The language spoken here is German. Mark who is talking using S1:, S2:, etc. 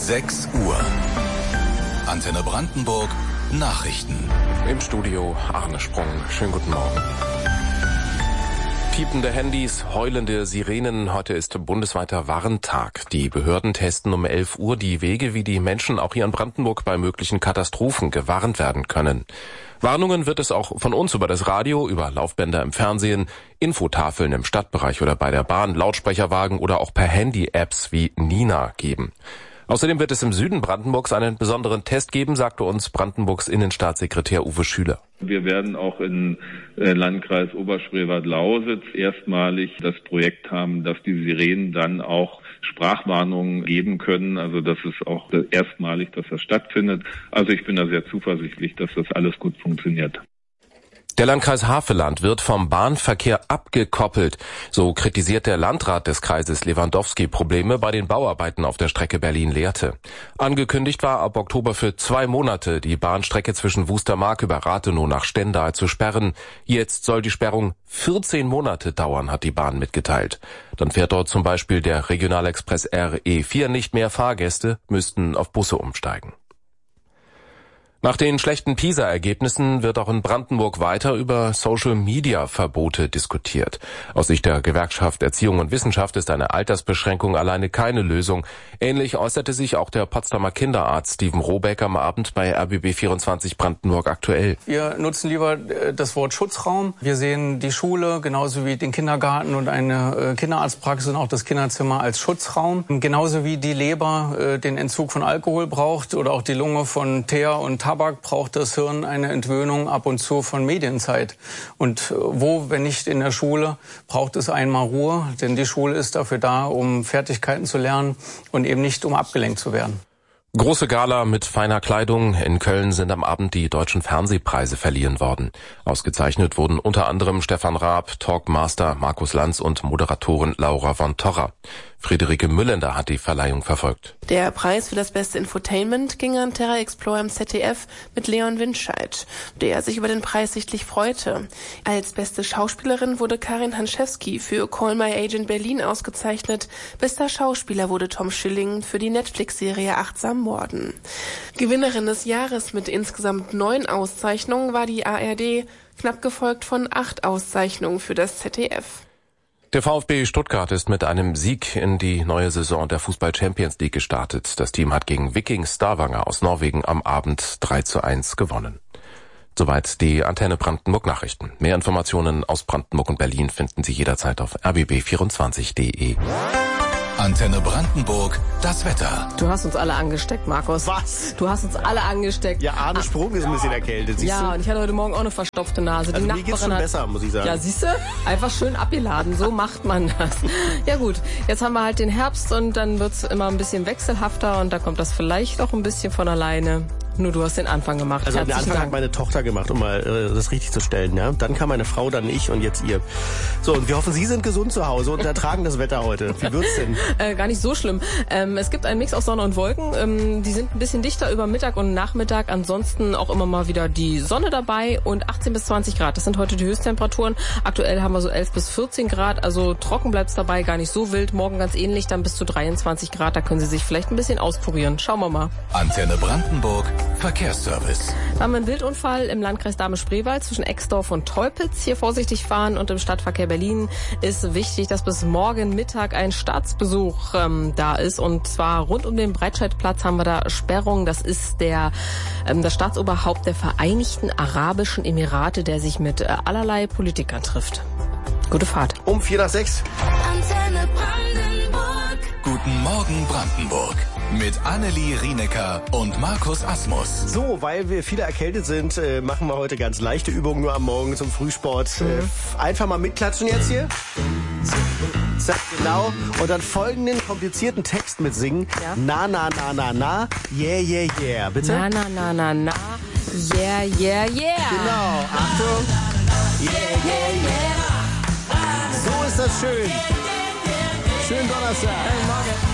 S1: 6 Uhr. Antenne Brandenburg Nachrichten.
S2: Im Studio Arne Sprung. Schönen guten Morgen. Piepende Handys, heulende Sirenen. Heute ist bundesweiter Warntag. Die Behörden testen um 11 Uhr die Wege, wie die Menschen auch hier in Brandenburg bei möglichen Katastrophen gewarnt werden können. Warnungen wird es auch von uns über das Radio, über Laufbänder im Fernsehen, Infotafeln im Stadtbereich oder bei der Bahn, Lautsprecherwagen oder auch per Handy-Apps wie Nina geben. Außerdem wird es im Süden Brandenburgs einen besonderen Test geben, sagte uns Brandenburgs Innenstaatssekretär Uwe Schüler.
S3: Wir werden auch im Landkreis Oberspreewald-Lausitz erstmalig das Projekt haben, dass die Sirenen dann auch Sprachwarnungen geben können. Also das ist auch erstmalig, dass das stattfindet. Also ich bin da sehr zuversichtlich, dass das alles gut funktioniert.
S2: Der Landkreis Havelland wird vom Bahnverkehr abgekoppelt. So kritisiert der Landrat des Kreises Lewandowski Probleme bei den Bauarbeiten auf der Strecke Berlin-Lehrte. Angekündigt war ab Oktober für 2 Monate die Bahnstrecke zwischen Wustermark über Rathenow nach Stendal zu sperren. Jetzt soll die Sperrung 14 Monate dauern, hat die Bahn mitgeteilt. Dann fährt dort zum Beispiel der Regionalexpress RE4 nicht mehr. Fahrgäste müssten auf Busse umsteigen. Nach den schlechten PISA-Ergebnissen wird auch in Brandenburg weiter über Social-Media-Verbote diskutiert. Aus Sicht der Gewerkschaft Erziehung und Wissenschaft ist eine Altersbeschränkung alleine keine Lösung. Ähnlich äußerte sich auch der Potsdamer Kinderarzt Steven Robeck am Abend bei RBB24 Brandenburg aktuell.
S4: Wir nutzen lieber das Wort Schutzraum. Wir sehen die Schule genauso wie den Kindergarten und eine Kinderarztpraxis und auch das Kinderzimmer als Schutzraum. Genauso wie die Leber den Entzug von Alkohol braucht oder auch die Lunge von Teer und Tabak, braucht das Hirn eine Entwöhnung ab und zu von Medienzeit. Und wo, wenn nicht in der Schule, braucht es einmal Ruhe, denn die Schule ist dafür da, um Fertigkeiten zu lernen und eben nicht, um abgelenkt zu werden.
S2: Große Gala mit feiner Kleidung. In Köln sind am Abend die deutschen Fernsehpreise verliehen worden. Ausgezeichnet wurden unter anderem Stefan Raab, Talkmaster Markus Lanz und Moderatorin Laura von Torra. Friederike Müllender hat die Verleihung verfolgt.
S5: Der Preis für das beste Infotainment ging an Terra Explorer im ZDF mit Leon Winscheid, der sich über den Preis sichtlich freute. Als beste Schauspielerin wurde Karin Hanschewski für Call My Agent Berlin ausgezeichnet. Bester Schauspieler wurde Tom Schilling für die Netflix-Serie Achtsam Morden. Gewinnerin des Jahres mit insgesamt 9 Auszeichnungen war die ARD, knapp gefolgt von 8 Auszeichnungen für das ZDF.
S2: Der VfB Stuttgart ist mit einem Sieg in die neue Saison der Fußball-Champions League gestartet. Das Team hat gegen Viking Stavanger aus Norwegen am Abend 3:1 gewonnen. Soweit die Antenne Brandenburg Nachrichten. Mehr Informationen aus Brandenburg und Berlin finden Sie jederzeit auf rbb24.de.
S1: Antenne Brandenburg, das Wetter.
S6: Du hast uns alle angesteckt, Markus.
S7: Was?
S6: Du hast uns alle angesteckt.
S7: Ja, Arne Sprung ist ein bisschen erkältet, siehst du?
S6: Ja, und ich hatte heute Morgen auch eine verstopfte Nase.
S7: Also mir geht's schon besser, muss ich sagen.
S6: Ja, siehst du? Einfach schön abgeladen, so macht man das. Ja gut, jetzt haben wir halt den Herbst und dann wird's immer ein bisschen wechselhafter und da kommt das vielleicht auch ein bisschen von alleine. Nur du hast den Anfang gemacht.
S7: Also den Anfang hat meine Tochter gemacht, um mal das richtig zu stellen. Ja? Dann kam meine Frau, dann ich und jetzt ihr. So, und wir hoffen, Sie sind gesund zu Hause und ertragen das Wetter heute. Wie wird's denn?
S6: Gar nicht so schlimm. Es gibt einen Mix aus Sonne und Wolken. Die sind ein bisschen dichter über Mittag und Nachmittag. Ansonsten auch immer mal wieder die Sonne dabei und 18 bis 20 Grad. Das sind heute die Höchsttemperaturen. Aktuell haben wir so 11 bis 14 Grad. Also trocken bleibt's dabei, gar nicht so wild. Morgen ganz ähnlich, dann bis zu 23 Grad. Da können Sie sich vielleicht ein bisschen auspurieren. Schauen wir mal.
S1: Antenne Brandenburg Verkehrsservice.
S6: Wir haben einen Wildunfall im Landkreis Dahme-Spreewald zwischen Exdorf und Teupitz. Hier vorsichtig fahren und im Stadtverkehr Berlin ist wichtig, dass bis morgen Mittag ein Staatsbesuch da ist. Und zwar rund um den Breitscheidplatz haben wir da Sperrung. Das ist das Staatsoberhaupt der Vereinigten Arabischen Emirate, der sich mit allerlei Politikern trifft. Gute Fahrt.
S7: Um 5:45.
S1: Antenne Brandenburg. Guten Morgen Brandenburg. Mit Annelie Rienecker und Markus Asmus.
S7: So, weil wir viele erkältet sind, machen wir heute ganz leichte Übungen nur am Morgen zum Frühsport. Einfach mal mitklatschen jetzt hier. Genau. Und dann folgenden komplizierten Text mitsingen.
S6: Ja.
S7: Na, na, na, na, na. Yeah, yeah, yeah. Bitte?
S6: Na, na, na, na, na. Yeah, yeah, yeah.
S7: Genau. Achtung. Yeah, yeah, yeah. So ist das schön. Schönen Donnerstag.
S6: Morgen.